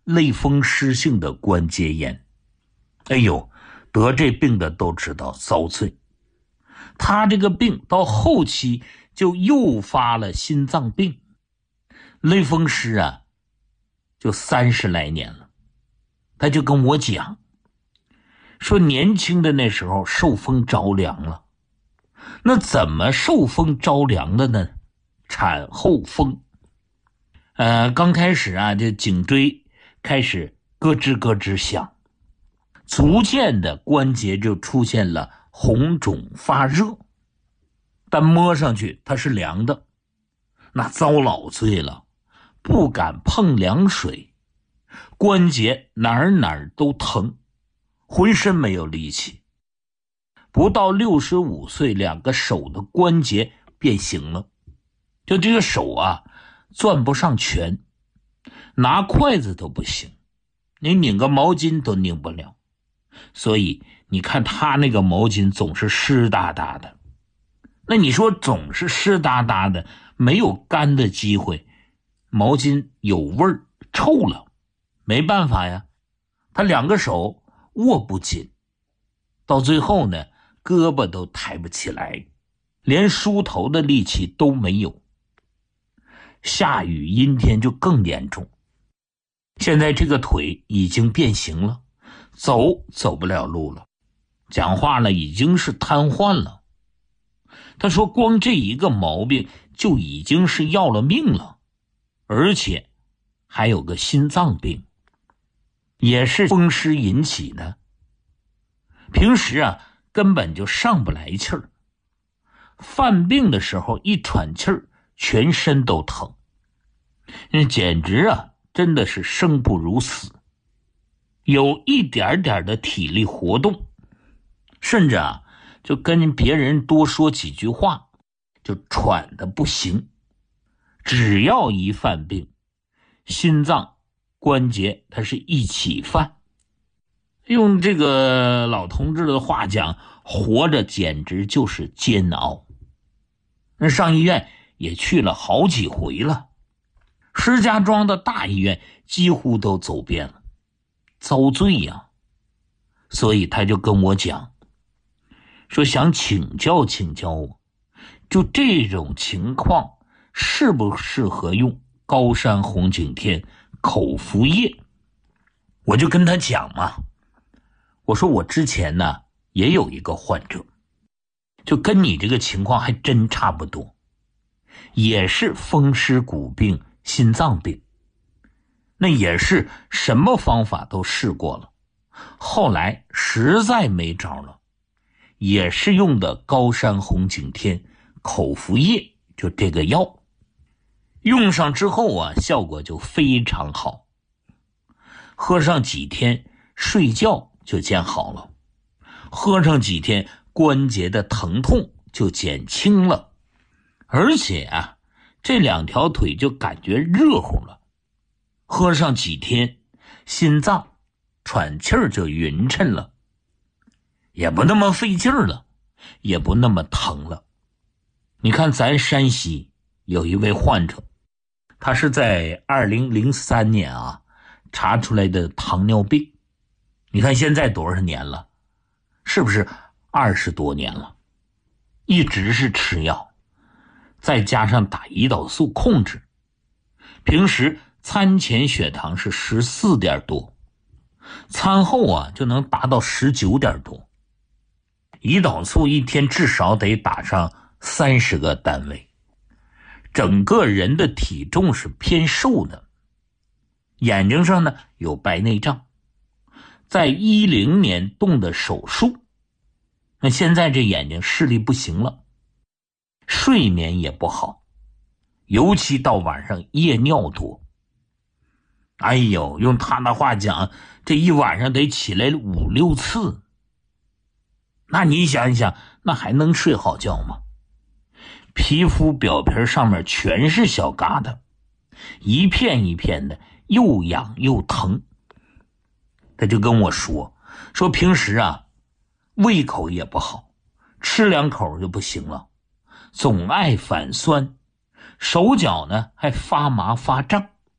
类风湿性的关节炎。哎呦，得这病的都知道遭罪。他这个病到后期就诱发了心脏病，类风湿啊，就30来年了。他就跟我讲，说年轻的那时候受风着凉了。那怎么受风着凉的呢？产后风。刚开始啊，这颈椎开始咯吱咯吱响，逐渐的关节就出现了红肿发热，但摸上去它是凉的，那遭老罪了，不敢碰凉水，关节哪儿都疼，浑身没有力气。不到65岁，2个手的关节变形了，就这个手啊攥不上拳，拿筷子都不行，你拧个毛巾都拧不了。所以你看他那个毛巾总是湿哒哒的，那你说总是湿哒哒的，没有干的机会，毛巾有味儿，臭了，没办法呀，他2个手握不紧，到最后呢，胳膊都抬不起来，连梳头的力气都没有。下雨阴天就更严重，现在这个腿已经变形了，走不了路了，讲话了已经是瘫痪了。他说光这一个毛病就已经是要了命了，而且还有个心脏病，也是风湿引起的。平时啊根本就上不来气儿，犯病的时候一喘气儿全身都疼，简直啊真的是生不如死。有一点点的体力活动，甚至啊就跟别人多说几句话就喘得不行。只要一犯病，心脏关节它是一起犯，用这个老同志的话讲，活着简直就是煎熬。那上医院也去了好几回了，石家庄的大医院几乎都走遍了，遭罪呀。所以他就跟我讲，说想请教我，就这种情况适不适合用高山红景天口服液。我就跟他讲嘛，我说我之前呢也有一个患者，就跟你这个情况还真差不多，也是风湿骨病心脏病，那也是什么方法都试过了，后来实在没招了，也是用的高山红景天口服液，就这个药，用上之后啊效果就非常好，喝上几天睡觉就见好了，喝上几天关节的疼痛就减轻了，而且啊这2条腿就感觉热乎了，喝上几天心脏喘气儿就匀称了，也不那么费劲儿了，也不那么疼了。你看咱山西有一位患者，他是在2003年啊查出来的糖尿病，你看现在多少年了，是不是20多年了，一直是吃药，再加上打胰岛素控制，平时餐前血糖是14点多，餐后啊就能达到19点多，胰岛素一天至少得打上30个单位，整个人的体重是偏瘦的，眼睛上呢有白内障，在10年动的手术，那现在这眼睛视力不行了，睡眠也不好，尤其到晚上夜尿多。哎呦，用他的话讲，这一晚上得起来5、6次。那你想一想，那还能睡好觉吗？皮肤表皮上面全是小疙瘩，一片一片的，又痒又疼。他就跟我说平时啊胃口也不好，吃2口就不行了，总爱反酸，手脚呢还发麻发胀，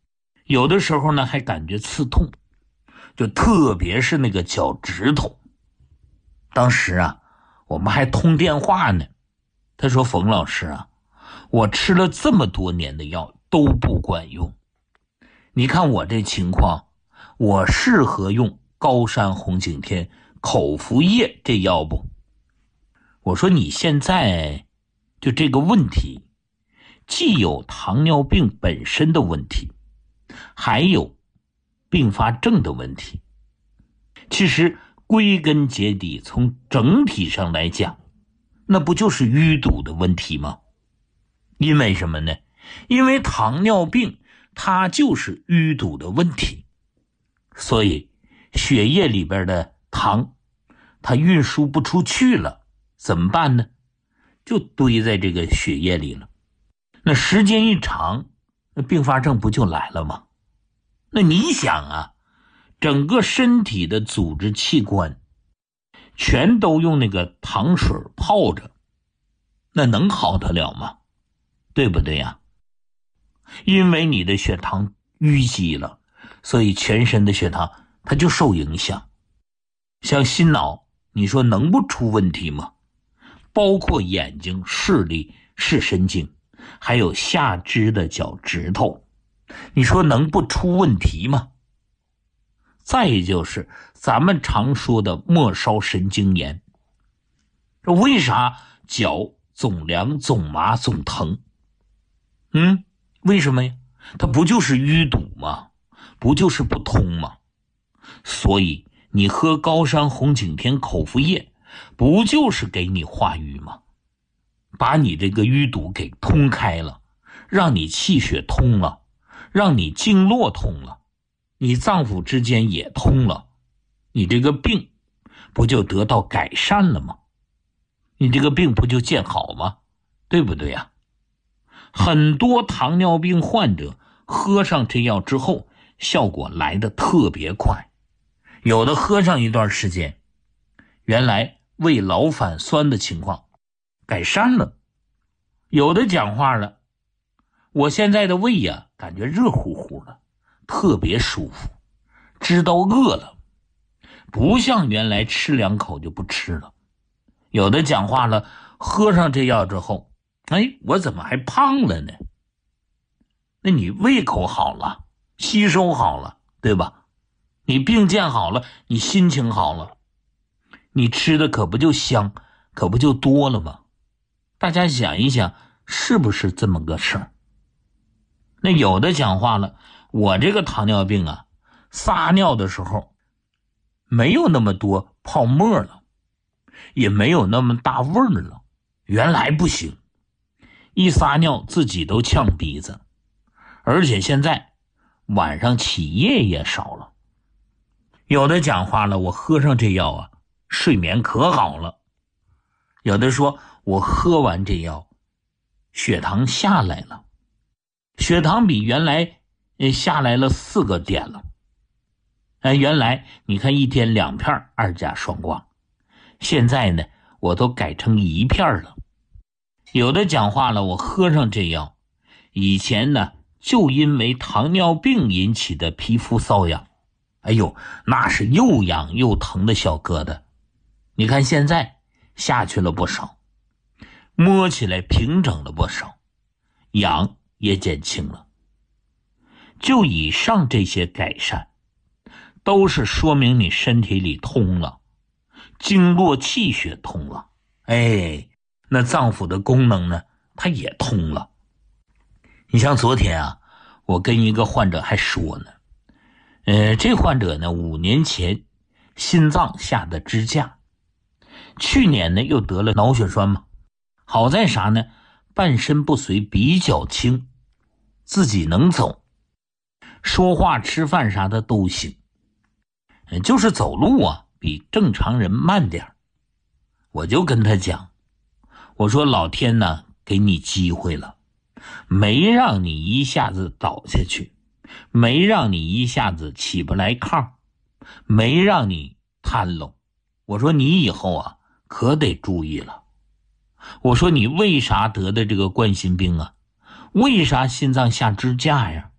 有的时候呢还感觉刺痛，就特别是那个脚趾头。当时啊我们还通电话呢，他说冯老师啊，我吃了这么多年的药都不管用，你看我这情况，我适合用高山红景天口服液这药不？我说你现在就这个问题，既有糖尿病本身的问题，还有并发症的问题。其实归根结底，从整体上来讲，那不就是淤堵的问题吗？因为什么呢？因为糖尿病它就是淤堵的问题，所以血液里边的糖它运输不出去了，怎么办呢？就堆在这个血液里了。那时间一长，那并发症不就来了吗？那你想啊，整个身体的组织器官全都用那个糖水泡着，那能好得了吗？对不对呀？因为你的血糖淤积了，所以全身的血糖它就受影响。像心脑，你说能不出问题吗？包括眼睛、视力、视神经，还有下肢的脚趾头，你说能不出问题吗？再就是咱们常说的末梢神经炎，为啥脚总凉、总麻、总疼？为什么呀？它不就是淤堵吗？不就是不通吗？所以你喝高山红景天口服液，不就是给你化瘀吗？把你这个淤堵给通开了，让你气血通了，让你经络通了，你脏腑之间也通了，你这个病不就得到改善了吗？你这个病不就见好吗？对不对呀？很多糖尿病患者喝上这药之后，效果来得特别快，有的喝上一段时间，原来胃老反酸的情况改善了，有的讲话了，我现在的胃呀，感觉热乎乎的，特别舒服，知道饿了，不像原来吃两口就不吃了。有的讲话了，喝上这药之后，我怎么还胖了呢？那你胃口好了，吸收好了，对吧？你病见好了，你心情好了，你吃的可不就香，可不就多了吗？大家想一想，是不是这么个事儿？那有的讲话了，我这个糖尿病啊，撒尿的时候没有那么多泡沫了，也没有那么大味儿了，原来不行，一撒尿自己都呛鼻子，而且现在晚上起夜也少了。有的讲话了，我喝上这药啊，睡眠可好了。有的说我喝完这药，血糖下来了，血糖比原来下来了4个点了。原来你看一天2片2甲双胍，现在呢我都改成1片了。有的讲话了，我喝上这药，以前呢就因为糖尿病引起的皮肤瘙痒，那是又痒又疼的小疙瘩，你看现在下去了不少，摸起来平整了不少，痒也减轻了。就以上这些改善，都是说明你身体里通了，经络气血通了，那脏腑的功能呢，它也通了。你像昨天啊，我跟一个患者还说呢，这患者呢5年前心脏下的支架，去年呢又得了脑血栓嘛，好在啥呢？半身不遂比较轻，自己能走，说话吃饭啥的都行，就是走路啊比正常人慢点。我就跟他讲，我说老天呢给你机会了，没让你一下子倒下去，没让你一下子起不来炕，没让你瘫了。我说你以后啊可得注意了。我说你为啥得的这个冠心病啊？为啥心脏下支架呀？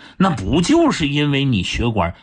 那不就是因为你血管